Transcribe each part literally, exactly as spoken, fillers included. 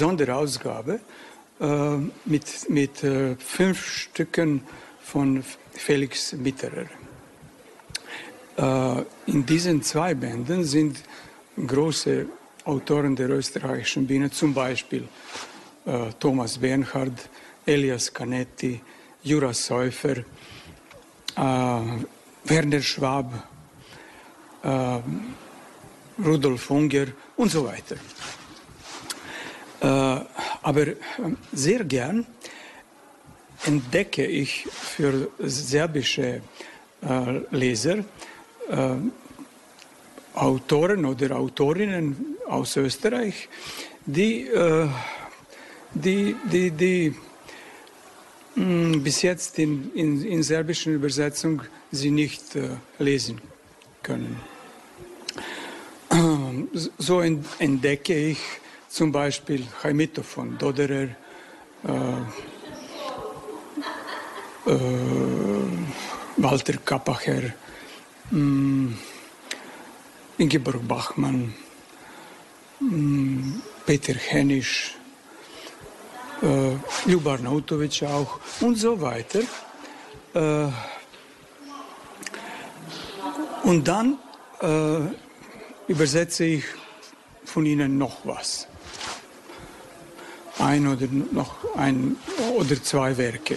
Sonderausgabe äh, mit, mit äh, fünf Stücken von Felix Mitterer. Äh, in diesen zwei Bänden sind große Autoren der österreichischen Bühne, zum Beispiel äh, Thomas Bernhard, Elias Canetti, Jura Säufer, äh, Werner Schwab, äh, Rudolf Unger und so weiter. Äh, aber äh, sehr gern entdecke ich für serbische äh, Leser äh, Autoren oder Autorinnen aus Österreich, die, äh, die, die, die mh, bis jetzt in, in, in serbischen Übersetzung sie nicht äh, lesen können. So entdecke ich zum Beispiel Chaimito von Doderer, äh, äh, Walter Kappacher, mh, Ingeborg Bachmann, mh, Peter Hennisch, äh, Ljuba Arnautovic auch und so weiter. Äh, und dann äh, übersetze ich von ihnen noch was. Ein oder noch ein oder zwei Werke.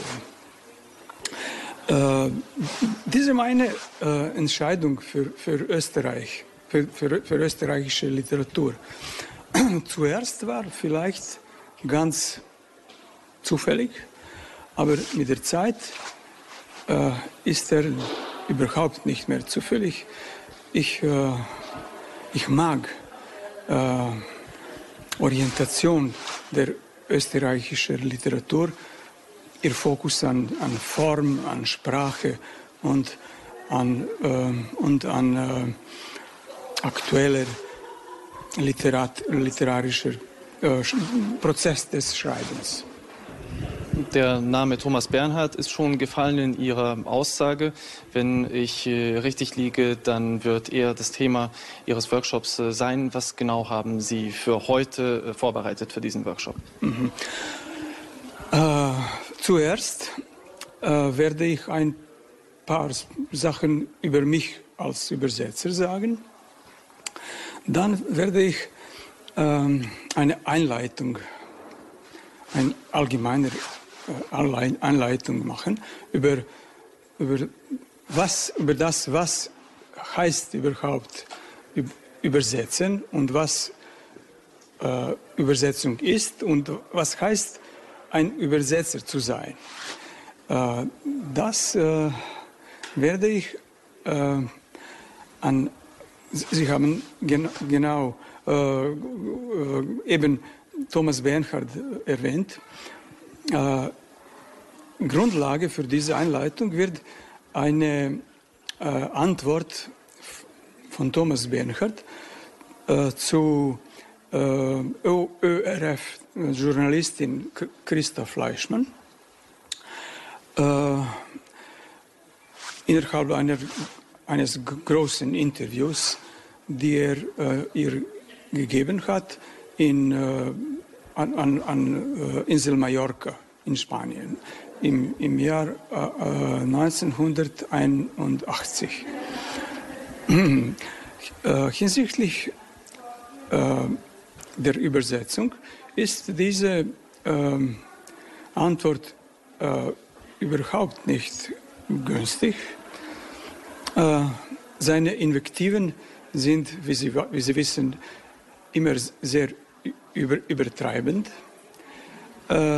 Äh, diese meine äh, Entscheidung für, für Österreich, für, für, für österreichische Literatur. Zuerst war vielleicht ganz zufällig, aber mit der Zeit äh, ist er überhaupt nicht mehr zufällig. Ich, äh, ich mag äh, Orientation der österreichischen Literatur, ihr Fokus an, an Form, an Sprache und an, äh, und an äh, aktueller Literat, literarischer äh, Prozess des Schreibens. Der Name Thomas Bernhard ist schon gefallen in Ihrer Aussage. Wenn ich äh, richtig liege, dann wird eher das Thema Ihres Workshops äh, sein. Was genau haben Sie für heute äh, vorbereitet für diesen Workshop? Mhm. Äh, zuerst äh, werde ich ein paar Sachen über mich als Übersetzer sagen. Dann werde ich äh, eine Einleitung, eine allgemeine Anleitung machen über, über, was, über das, was heißt überhaupt übersetzen und was äh, Übersetzung ist und was heißt ein Übersetzer zu sein. Äh, das äh, werde ich äh, an, Sie haben gen, genau äh, äh, eben Thomas Bernhard erwähnt. Äh, Grundlage für diese Einleitung wird eine äh, Antwort von Thomas Bernhard äh, zu äh, Ö R F-Journalistin Christa Fleischmann. Äh, innerhalb einer, eines großen Interviews, die er äh, ihr gegeben hat in äh, an, an, an äh, Insel Mallorca in Spanien im, im Jahr äh, neunzehnhunderteinundachtzig. äh, hinsichtlich äh, der Übersetzung ist diese äh, Antwort äh, überhaupt nicht günstig. Äh, seine Invektiven sind, wie Sie, wie Sie wissen, immer sehr Über, übertreibend, äh,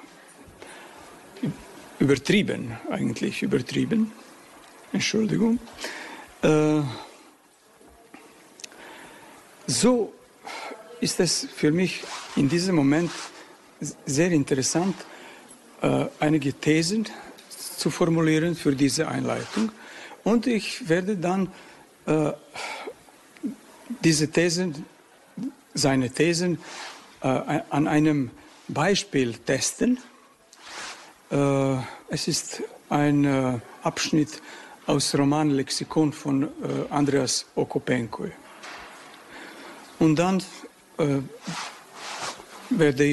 übertrieben eigentlich, übertrieben, Entschuldigung. Äh, so ist es für mich in diesem Moment sehr interessant, äh, einige Thesen zu formulieren für diese Einleitung und ich werde dann äh, diese Thesen seine Thesen äh, an einem Beispiel testen. Äh, es ist ein äh, Abschnitt aus Romanlexikon von äh, Andreas Okopenko. Und dann äh, werde ich